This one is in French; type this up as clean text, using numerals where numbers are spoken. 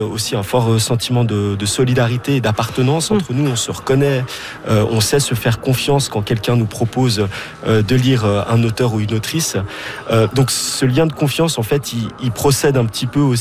Aussi un fort sentiment de solidarité et d'appartenance entre nous. On se reconnaît, on sait se faire confiance quand quelqu'un nous propose de lire un auteur ou une autrice. Donc ce lien de confiance, en fait, il procède un petit peu aussi